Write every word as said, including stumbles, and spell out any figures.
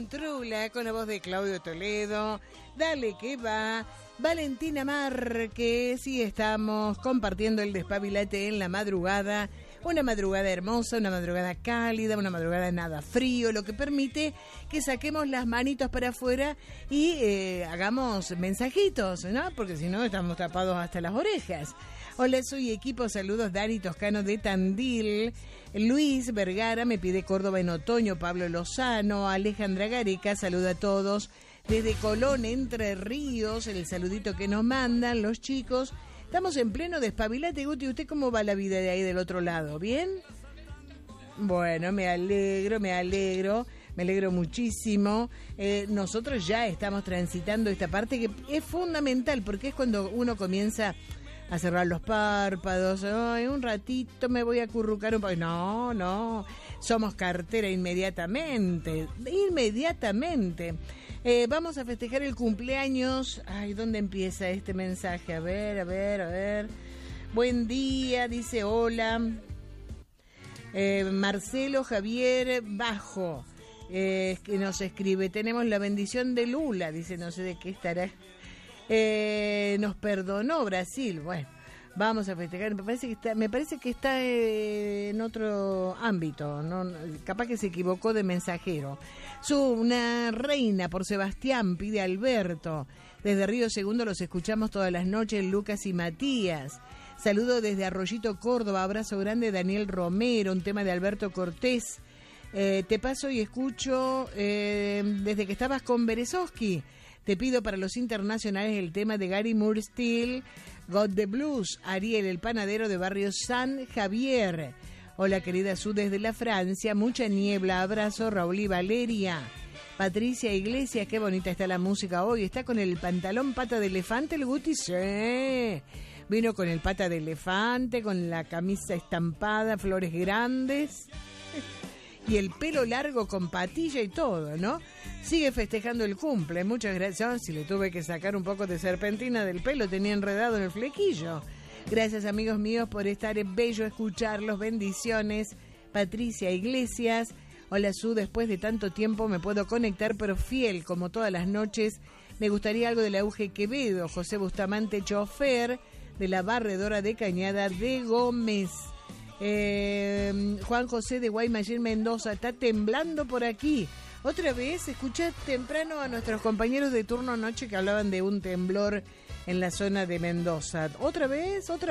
Trula, con la voz de Claudio Toledo. Dale que va. Valentina Márquez, y estamos compartiendo el Despabilate en la madrugada. Una madrugada hermosa, una madrugada cálida, una madrugada nada frío, lo que permite que saquemos las manitos para afuera y eh, hagamos mensajitos, ¿no? Porque si no estamos tapados hasta las orejas. Hola, soy equipo, saludos Dani Toscano de Tandil. Luis Vergara me pide Córdoba en otoño, Pablo Lozano, Alejandra Gareca, saluda a todos. Desde Colón, Entre Ríos, el saludito que nos mandan los chicos. Estamos en pleno Despabilate, Guti. ¿Usted cómo va la vida de ahí del otro lado? ¿Bien? Bueno, me alegro, me alegro, me alegro muchísimo. Eh, nosotros ya estamos transitando esta parte que es fundamental, porque es cuando uno comienza a cerrar los párpados. Ay, un ratito me voy a acurrucar un poco. No, no, somos cartera inmediatamente, inmediatamente. Eh, vamos a festejar el cumpleaños. Ay, ¿dónde empieza este mensaje? A ver, a ver, a ver. Buen día, dice hola. Eh, Marcelo Javier Bajo, eh, que nos escribe. Tenemos la bendición de Lula, dice, no sé de qué estará. Eh, nos perdonó Brasil. Bueno, vamos a festejar. Me parece que está, me parece que está eh, en otro ámbito, ¿no? Capaz que se equivocó de mensajero. Su una reina por Sebastián, pide Alberto. Desde Río Segundo los escuchamos todas las noches, Lucas y Matías. Saludo desde Arroyito, Córdoba. Abrazo grande, Daniel Romero. Un tema de Alberto Cortés. Eh, te paso y escucho eh, desde que estabas con Berezovsky. Te pido para los internacionales el tema de Gary Moore Steele, God the Blues. Ariel, el panadero de barrio San Javier. Hola, querida Su, desde la Francia. Mucha niebla. Abrazo, Raúl y Valeria. Patricia Iglesias, qué bonita está la música hoy. Está con el pantalón pata de elefante, el Guti. Sí. Vino con el pata de elefante, con la camisa estampada, flores grandes. Y el pelo largo con patilla y todo, ¿no? Sigue festejando el cumple. Muchas gracias. Si le tuve que sacar un poco de serpentina del pelo, tenía enredado en el flequillo. Gracias, amigos míos, por estar en bello escucharlos. Bendiciones. Patricia Iglesias. Hola, Su, después de tanto tiempo me puedo conectar, pero fiel, como todas las noches. Me gustaría algo de la Auge Quevedo. José Bustamante, chofer de la barredora de Cañada de Gómez. Eh, Juan José de Guaymallén, Mendoza, está temblando por aquí. Otra vez, escuché temprano a nuestros compañeros de turno noche que hablaban de un temblor en la zona de Mendoza. Otra vez, otra